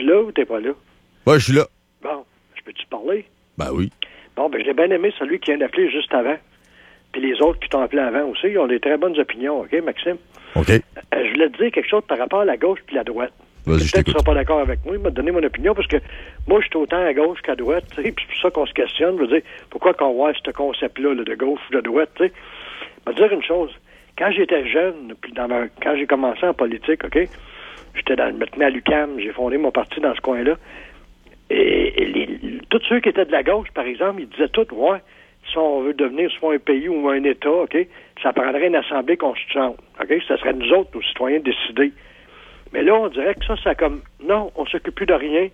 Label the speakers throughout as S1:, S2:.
S1: Es-tu là ou t'es pas là?
S2: Ouais, je suis là.
S1: Bon, je peux-tu parler?
S2: Ben oui.
S1: Bon, ben, je l'ai bien aimé, celui qui vient d'appeler juste avant. Puis les autres qui t'ont appelé avant aussi, ils ont des très bonnes opinions, OK, Maxime?
S2: OK.
S1: Je voulais te dire quelque chose par rapport à la gauche puis la droite.
S2: Vas-y, je
S1: Peut-être que tu
S2: t'écoute.
S1: seras pas d'accord avec moi, il m'a donné mon opinion, parce que moi, je suis autant à gauche qu'à droite, tu sais, puis c'est pour ça qu'on se questionne, je veux dire, pourquoi qu'on voit ce concept-là, là, de gauche ou de droite, tu sais. Je vais te dire une chose, quand j'étais jeune, puis quand j'ai commencé en politique, OK, j'étais maintenant à l'UQAM, j'ai fondé mon parti dans ce coin-là, et tous ceux qui étaient de la gauche, par exemple, ils disaient tous, ouais, si on veut devenir soit un pays ou un État, OK, ça prendrait une assemblée constituante, OK, ça serait nous autres, nos citoyens, de décider. Mais là, on dirait que ça comme, non, on s'occupe plus de rien,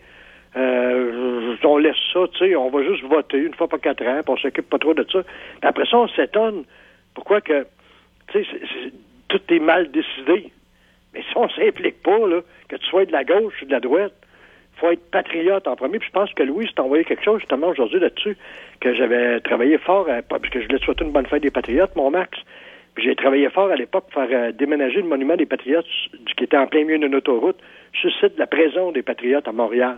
S1: on laisse ça, tu sais, on va juste voter une fois par 4 ans, puis on s'occupe pas trop de ça. Puis après ça, on s'étonne pourquoi que, tu sais, tout est mal décidé. Mais si on s'implique pas, là, que tu sois de la gauche ou de la droite, faut être patriote en premier. Puis je pense que Louis s'est envoyé quelque chose justement aujourd'hui là-dessus, que j'avais travaillé fort, parce que je voulais te souhaiter une bonne fête des patriotes, mon Max. Puis j'ai travaillé fort à l'époque pour faire déménager le monument des patriotes qui était en plein milieu d'une autoroute sur le site de la prison des patriotes à Montréal.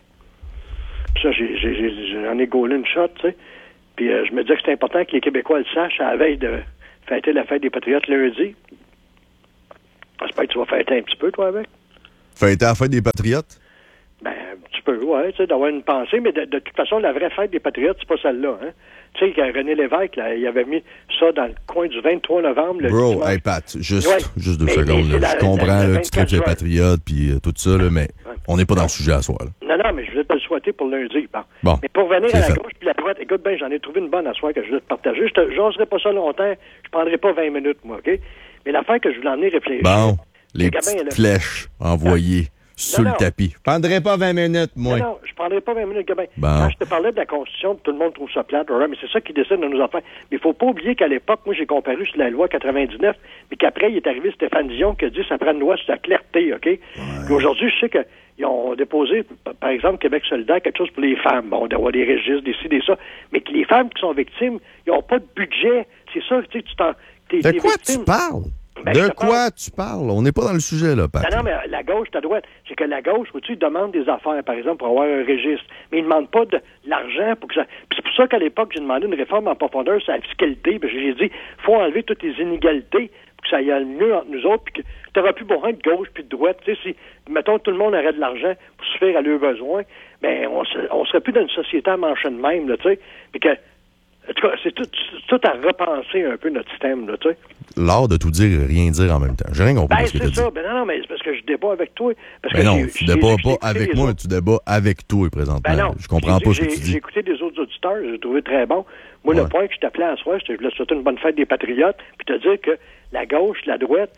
S1: Puis ça, j'en ai gaulé une shot, tu sais. Puis je me disais que c'était important que les Québécois le sachent à la veille de fêter la fête des patriotes lundi. J'espère que tu vas fêter un petit peu, toi, avec.
S2: Fêter la fête des patriotes?
S1: Ben, tu peux, ouais, tu sais, d'avoir une pensée, mais de toute façon, la vraie fête des patriotes, c'est pas celle-là, hein. Tu sais, René Lévesque, là, il avait mis ça dans le coin du 23 novembre.
S2: Bro,
S1: dimanche.
S2: Hey Pat, juste 2
S1: mais
S2: secondes. Là. Je comprends
S1: le
S2: là, que tu traites les patriotes puis tout ça, là, mais on n'est pas dans le sujet à soi. Là.
S1: Non, mais je voulais te le souhaiter pour lundi.
S2: Bon,
S1: mais pour venir
S2: c'est
S1: à la
S2: fait.
S1: gauche puis la droite, écoute bien, j'en ai trouvé une bonne à soir que je voulais te partager. Je n'oserai pas ça longtemps. Je prendrai pas 20 minutes, moi, OK? Mais l'affaire que je voulais emmener réfléchir.
S2: Bon, les
S1: gamins,
S2: petites
S1: là.
S2: flèches envoyées sur
S1: Non.
S2: le tapis. Je prendrai pas 20 minutes, moi.
S1: Non, je prendrai pas 20 minutes, gamin.
S2: Bon.
S1: Quand je te parlais de la Constitution, tout le monde trouve ça plate, ouais, mais c'est ça qui décide de nos affaires. Mais il faut pas oublier qu'à l'époque, moi, j'ai comparu sur la loi 99, mais qu'après, il est arrivé Stéphane Dion qui a dit que ça prend une loi sur la clarté, OK? Puis aujourd'hui, je sais qu'ils ont déposé, par exemple, Québec solidaire, quelque chose pour les femmes. Bon, d'avoir des registres, des ci, des ça. Mais que les femmes qui sont victimes, ils n'ont pas de budget. C'est ça, tu sais,
S2: De quoi tu parles?
S1: Ben,
S2: de quoi tu parles? On n'est pas dans le sujet, là, Pat.
S1: Non, mais la gauche, ta droite, c'est que la gauche, tu ils demandent des affaires, par exemple, pour avoir un registre. Mais ils ne demandent pas de l'argent pour que ça. Puis c'est pour ça qu'à l'époque, j'ai demandé une réforme en profondeur sur la fiscalité. Puis j'ai dit, faut enlever toutes les inégalités pour que ça y aille mieux entre nous autres. Puis que tu n'auras plus besoin de gauche puis de droite. Tu sais, si, mettons, tout le monde aurait de l'argent pour suffire à leurs besoins, ben, on serait plus dans une société à manger de même, là, tu sais. Puis que. En tout cas, c'est tout à repenser un peu notre système, là, tu sais.
S2: L'art de tout dire et rien dire en même temps. J'ai rien compris de ce que tu as
S1: c'est ça.
S2: dit.
S1: Ben non, mais c'est parce que je débat avec toi. Parce
S2: Ben
S1: que
S2: non, tu débats pas avec moi,
S1: autres.
S2: tu débats avec toi présentement.
S1: Ben non.
S2: Je comprends pas ce que tu
S1: J'ai
S2: dis.
S1: écouté des autres auditeurs, j'ai trouvé très bon. Moi, le point que je t'appelais en soir, je voulais souhaiter une bonne fête des patriotes, puis te dire que la gauche, la droite,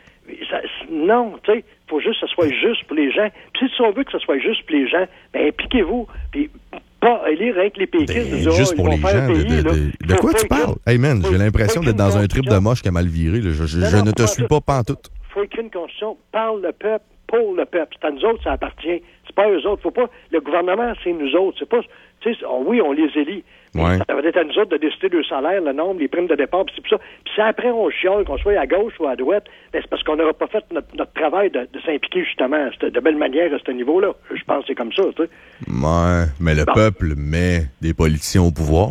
S1: non, tu sais, faut juste que ce soit juste pour les gens. Puis si on veut que ce soit juste pour les gens, ben impliquez-vous. Puis pas élire avec les péquistes.
S2: Ben, juste pour les gens. De quoi tu parles? Hey man, j'ai l'impression d'être dans un trip de moche qui a mal viré. Là. Je ne te suis pas pantoute.
S1: Faut écrire une constitution, parle le peuple, pour le peuple. C'est à nous autres, ça appartient. C'est pas à eux autres. Faut pas. Le gouvernement, c'est nous autres. C'est pas. Tu sais, oui, on les élit.
S2: Ouais.
S1: Ça va être à nous autres de décider le salaire, le nombre, les primes de départ, puis c'est pour ça. Puis si après on chiale, qu'on soit à gauche ou à droite, ben c'est parce qu'on n'aura pas fait notre travail de s'impliquer justement de belle manière à ce niveau-là. Je pense que c'est comme ça, tu sais.
S2: Ouais, mais le peuple met des politiciens au pouvoir.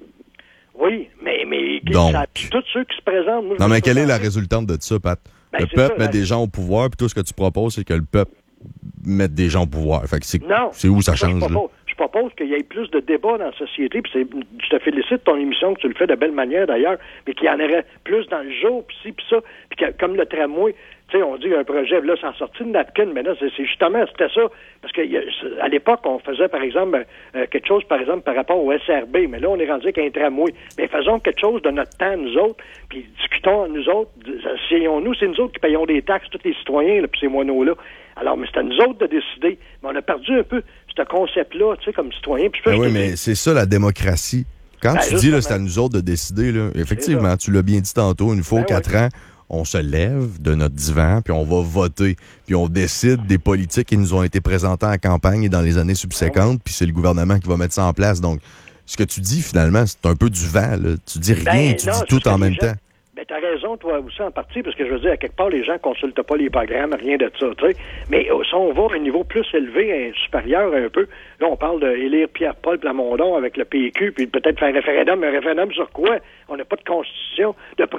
S1: Oui, mais
S2: donc,
S1: tous ceux qui se présentent... Moi,
S2: non, mais quelle est la résultante de ça, Pat?
S1: Ben,
S2: le peuple met des gens au pouvoir, puis tout ce que tu proposes, c'est que le peuple mette des gens au pouvoir. Fait que c'est où ça change, là?
S1: Je propose qu'il y ait plus de débats dans la société, puis je te félicite de ton émission, que tu le fais de belle manière d'ailleurs, mais qu'il y en aurait plus dans le jour, puis ci, puis ça, puis comme le tramway, tu sais, on dit un projet, là, sans sortir de napkin, mais là, c'est justement, c'était ça, parce qu'à l'époque, on faisait, par exemple, quelque chose, par exemple, par rapport au SRB, mais là, on est rendu avec un tramway, mais faisons quelque chose de notre temps, nous autres, puis discutons, nous autres, asseyons-nous, c'est nous autres qui payons des taxes, tous les citoyens, là, puis ces moineaux-là. Alors, mais c'est à nous autres de décider, mais on a perdu un peu ce concept-là, tu sais, comme citoyen. Puis
S2: oui, mais c'est ça, la démocratie. Quand tu dis, là, c'est à nous autres de décider, là, effectivement, tu l'as bien dit tantôt, une fois aux 4 ans, on se lève de notre divan, puis on va voter, puis on décide des politiques qui nous ont été présentées en campagne et dans les années subséquentes, puis c'est le gouvernement qui va mettre ça en place. Donc, ce que tu dis, finalement, c'est un peu du vent, là. Tu dis rien, tu dis tout en même temps.
S1: Mais t'as raison, toi aussi, en partie, parce que je veux dire, à quelque part, les gens consultent pas les programmes, rien de ça, tu sais. Mais si on va à un niveau plus élevé, supérieur un peu, là, on parle d'élire Pierre-Paul Plamondon avec le PQ, puis peut-être faire un référendum. Mais un référendum sur quoi? On n'a pas de constitution.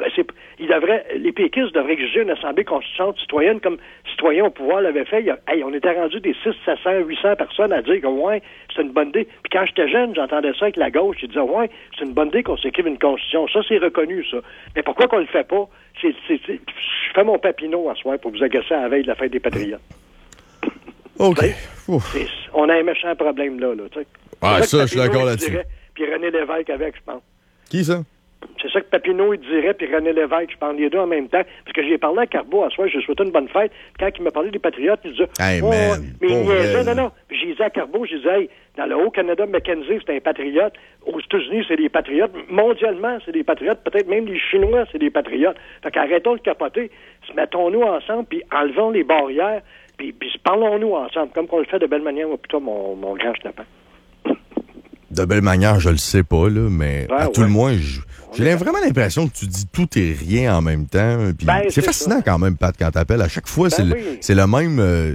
S1: Les péquistes devraient exiger une assemblée constituante citoyenne comme Citoyens au pouvoir l'avait fait. On était rendu des 600, 700, 800 personnes à dire que, ouais, c'est une bonne idée. Puis quand j'étais jeune, j'entendais ça avec la gauche. Je disais, ouais, c'est une bonne idée qu'on s'écrive une constitution. Ça, c'est reconnu, ça. Mais pourquoi qu'on le fait pas? Je fais mon papineau à soir pour vous agacer à la veille de la fête des Patriotes.
S2: OK.
S1: On a un méchant problème là, tu sais.
S2: Ah, ça, je suis d'accord là-dessus.
S1: Puis René Lévesque avec, je pense.
S2: Qui, ça?
S1: C'est ça que Papineau, il dirait, puis René Lévesque, je parle les deux en même temps. Parce que j'ai parlé à Carbo à soir, je lui ai souhaité une bonne fête. Puis quand il m'a parlé des Patriotes, il disait,
S2: hey, man,
S1: mais il niaisait, non. Puis j'ai dit à Carbo, je disais, hey, dans le Haut-Canada, Mackenzie, c'est un patriote. Aux États-Unis, c'est des patriotes. Mondialement, c'est des patriotes. Peut-être même les Chinois, c'est des patriotes. Fait qu'arrêtons de capoter. Mettons-nous ensemble, puis enlevons les barrières, puis parlons-nous ensemble, comme qu'on le fait de belle manière, moi, plutôt, mon grand schnapin.
S2: De belle manière, je le sais pas, là, mais à tout le moins, j'ai vraiment l'impression que tu dis tout et rien en même temps. Puis c'est fascinant ça. Quand même, Pat, quand t'appelles. À chaque fois, c'est le même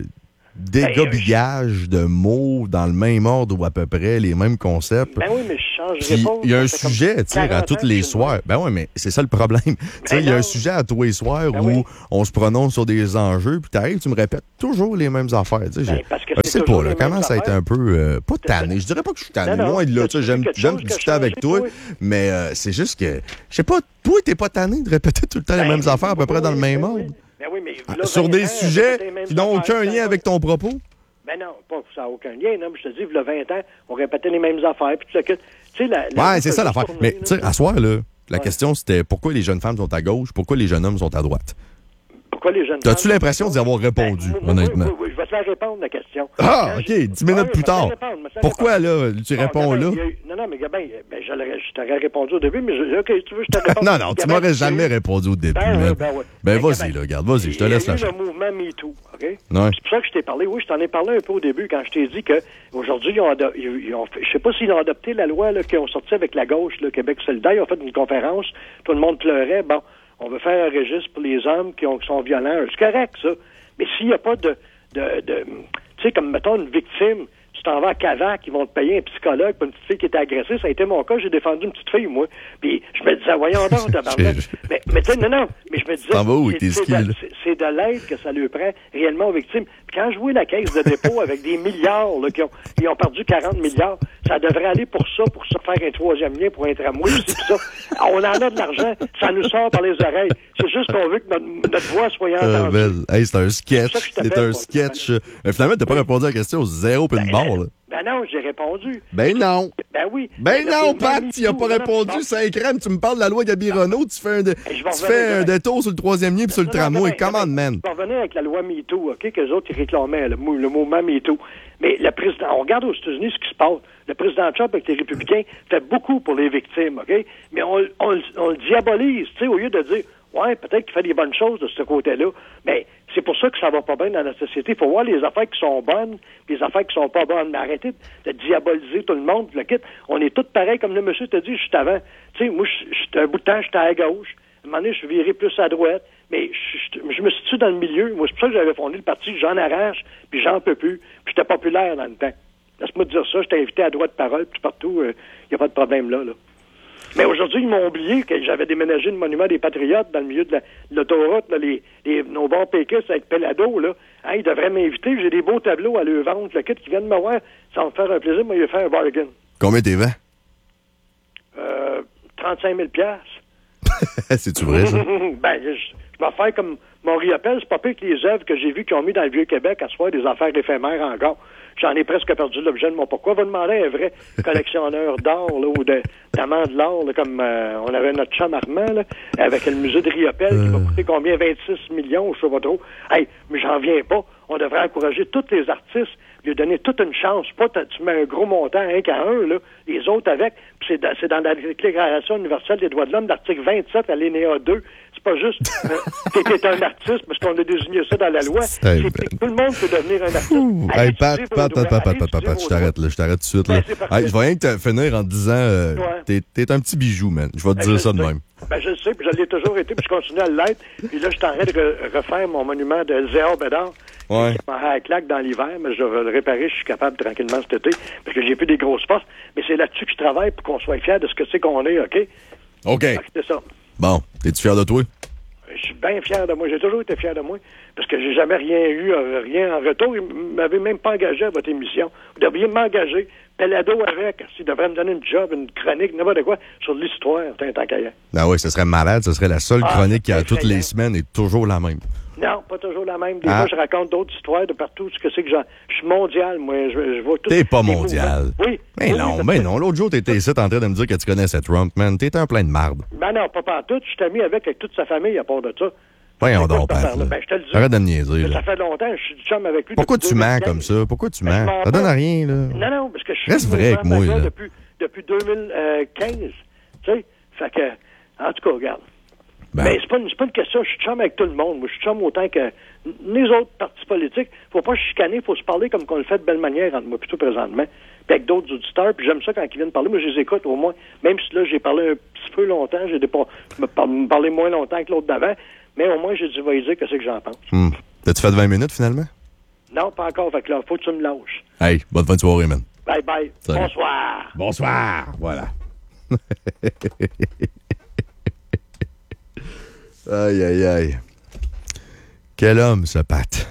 S2: dégobillage de mots dans le même ordre ou à peu près, les mêmes concepts.
S1: Ben oui, mais je changerais pas.
S2: Il y a un sujet, tu sais, à tous les soirs. Ben oui, mais c'est ça le problème. Tu sais, il y a un sujet à tous les soirs où on se prononce sur des enjeux, puis t'arrives, tu me répètes toujours les mêmes affaires. Tu sais, je sais pas, là, comment ça a été un peu, pas tanné. Je dirais pas que je suis tanné. Loin de là, tu sais, j'aime discuter avec toi, mais c'est juste que, je sais pas, toi, t'es pas tanné de répéter tout le temps les mêmes affaires à peu près dans le même ordre.
S1: Ben oui, mais
S2: sur des sujets qui n'ont aucun lien avec ton propos?
S1: Ben non, pas que ça n'a aucun lien. Non, mais je te dis, il y a 20 ans, on répétait les mêmes affaires. Puis tu sais,
S2: ouais, c'est ça l'affaire. Mais tu sais, à soir, là, la question, c'était pourquoi les jeunes femmes sont à gauche, pourquoi les jeunes hommes sont à droite?
S1: Pourquoi les jeunes femmes...
S2: As-tu l'impression d'y avoir répondu, honnêtement?
S1: Oui, je vais te faire répondre, la question.
S2: Ah, OK, 10 minutes plus tard. Pourquoi, là, tu réponds là?
S1: Non, mais Gabin, je t'aurais répondu au début, mais OK, tu veux, je te réponds.
S2: Non, tu m'aurais jamais répondu au début. Ben, vas-y, là, regarde, vas-y, je te laisse la chance.
S1: Il y a eu le mouvement MeToo, OK?
S2: Ouais.
S1: C'est pour ça que je t'ai parlé. Oui, je t'en ai parlé un peu au début, quand je t'ai dit qu'aujourd'hui, je sais pas s'ils ont adopté la loi là, qu'ils ont sorti avec la gauche, le Québec solidaire. Ils ont fait une conférence, tout le monde pleurait. Bon, on veut faire un registre pour les hommes qui sont violents. C'est correct, ça. Mais s'il n'y a pas de tu sais, comme, mettons, une victime, tu t'en vas à Cavac, ils vont te payer un psychologue pour une petite fille qui était agressée. Ça a été mon cas, j'ai défendu une petite fille, moi. Puis je me disais, voyons donc, tabarnak. Mais tu sais, non, mais je me disais, c'est de l'aide que ça lui prend réellement aux victimes. Puis quand je vois la caisse de dépôt avec des milliards, là, ils ont perdu 40 milliards, ça devrait aller pour ça faire un troisième lien pour un tramway, puis ça. On en a de l'argent, ça nous sort par les oreilles. C'est juste qu'on veut que notre voix soit entendue.
S2: C'est un sketch. C'est un sketch. Finalement, t'as pas répondu à la question, zéro puis une barre, là.
S1: Ben non, j'ai répondu.
S2: Ben non.
S1: Ben oui.
S2: Ben non, Pat, tu as pas répondu, c'est crème. Tu me parles de la loi Gabi Renault, tu fais un détour sur le troisième lien puis sur le tramway. Come on, man.
S1: Je vais revenir avec la loi MeToo, OK, qu'eux autres, ils réclamaient, le mouvement MeToo. Mais le président, on regarde aux États-Unis ce qui se passe. Le président Trump avec les républicains fait beaucoup pour les victimes, OK? Mais on le diabolise, tu sais, au lieu de dire, ouais, peut-être qu'il fait des bonnes choses de ce côté-là, mais c'est pour ça que ça va pas bien dans la société. Il faut voir les affaires qui sont bonnes, les affaires qui sont pas bonnes. Mais arrêtez de diaboliser tout le monde. Le kit, on est tous pareils, comme le monsieur t'a dit juste avant. Tu sais, moi, un bout de temps, j'étais à gauche. À un moment donné, je suis viré plus à droite. Mais je me situe dans le milieu. Moi, c'est pour ça que j'avais fondé le parti J'en arrache, puis j'en peux plus. Puis j'étais populaire dans le temps. Laisse-moi te dire ça. J'étais invité à droite de parole, puis partout, il n'y a pas de problème là. Mais aujourd'hui, ils m'ont oublié que j'avais déménagé le monument des Patriotes dans le milieu de l'autoroute, là, nos bons péquistes avec Pelado, là. Hein, ils devraient m'inviter. J'ai des beaux tableaux à leur vendre. Le kit qui viennent me voir, ça va me faire un plaisir. Moi, il va faire un bargain.
S2: Combien t'es vend?
S1: 35 000 $.
S2: C'est-tu vrai, ça?
S1: Ben, je vais faire comme mon riopelle. C'est pas pire que les œuvres que j'ai vues qu'ils ont mis dans le Vieux-Québec à se faire des affaires éphémères encore. J'en ai presque perdu l'objet de mon pourquoi. Va demander à un vrai collectionneur d'art là, ou d'amants de l'art, là, comme on avait notre chum Armand, là, avec le musée de Riopelle qui va coûter combien? 26 millions, je sais pas trop. Hey, mais j'en viens pas. On devrait encourager tous les artistes, lui donner toute une chance. Pas tu mets un gros montant, un qu'à un, là, les autres avec. Puis c'est dans la Déclaration universelle des droits de l'homme, l'article 27, alinéa 2. C'est pas juste t'es un artiste parce qu'on a désigné ça dans la loi. C'est que tout le monde peut devenir un artiste.
S2: Hey, Pat, je t'arrête là, je t'arrête tout de suite. Là. Hey, je vais rien que te finir en te disant t'es un petit bijou, man. Je vais te dire ça de même.
S1: Ben, je le sais, puis je l'ai toujours été, puis je continue à l'être. Puis là, je suis en train de refaire mon monument de Zéor Bédard.
S2: Ouais.
S1: Qui m'a à la claque dans l'hiver, mais je vais le réparer, je suis capable tranquillement cet été, parce que j'ai plus des grosses postes. Mais c'est là-dessus que je travaille pour qu'on soit fiers de ce que c'est qu'on est, OK?
S2: OK.
S1: C'est ça.
S2: Bon, es-tu fier de toi?
S1: Je suis bien fier de moi. J'ai toujours été fier de moi, parce que j'ai jamais rien en retour. Ils m'avaient même pas engagé à votre émission. Vous devriez m'engager. Pelado avec, s'il devrait me donner une job, une chronique, n'importe quoi, sur l'histoire, tant qu'à y.
S2: Ah oui, ce serait malade. Ce serait la seule chronique qui, à toutes les semaines, est toujours la même.
S1: Non, pas toujours la même. Des fois, je raconte d'autres histoires de partout. Ce que c'est que je suis mondial, moi. Je vois tout.
S2: T'es pas mondial.
S1: Oui.
S2: Mais oui, non. L'autre jour, t'étais ici en train de me dire que tu connaissais Trump, man. T'étais un plein de marde.
S1: Ben non, pas partout. Je suis ami avec toute sa famille à part de ça.
S2: Voyons donc, Pat.
S1: Ben, je te le dis.
S2: Arrête de me niaiser.
S1: Ça fait longtemps, je suis du chum avec lui.
S2: Pourquoi tu mens comme ça? Pourquoi tu mens? Ça donne à rien, là.
S1: Non, parce que je suis
S2: reste vrai avec moi, là.
S1: Depuis 2015. Tu sais? Fait que, en tout cas, regarde.
S2: Ben.
S1: Mais c'est pas une question, je suis chum avec tout le monde. Moi, je suis chum autant que les autres partis politiques. Faut pas chicaner, faut se parler comme qu'on le fait de belle manière entre moi plutôt présentement. Puis avec d'autres auditeurs, puis j'aime ça quand ils viennent parler. Moi, je les écoute au moins. Même si là, j'ai parlé un petit peu longtemps, j'ai me parlé moins longtemps que l'autre d'avant. Mais au moins, j'ai dit, va y dire qu'est-ce que j'en pense.
S2: T'as-tu fait 20 minutes, finalement?
S1: Non, pas encore. Fait que là, faut que tu me lâches.
S2: Hey, bonne fin de soirée, man.
S1: Bye bye. Salut. Bonsoir.
S2: Bonsoir. Voilà. Aïe, aïe, aïe. Quel homme, ce Pat.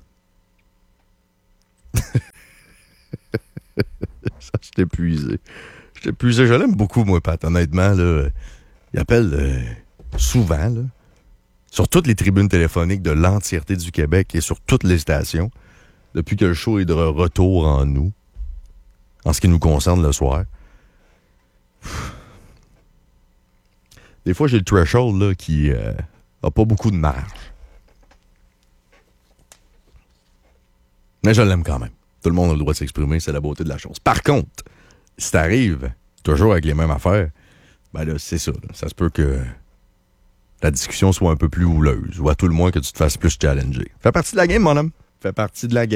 S2: Ça, je t'ai épuisé. Je l'aime beaucoup, moi, Pat. Honnêtement, là. Il appelle souvent, là. Sur toutes les tribunes téléphoniques de l'entièreté du Québec et sur toutes les stations, depuis que le show est de retour en nous, en ce qui nous concerne le soir. Des fois, j'ai le threshold là, qui a pas beaucoup de marge. Mais je l'aime quand même. Tout le monde a le droit de s'exprimer, c'est la beauté de la chose. Par contre, si t'arrives toujours avec les mêmes affaires, ben là, c'est ça. Là. Ça se peut que la discussion soit un peu plus houleuse, ou à tout le moins que tu te fasses plus challenger. Fais partie de la game, mon homme. Fais partie de la game.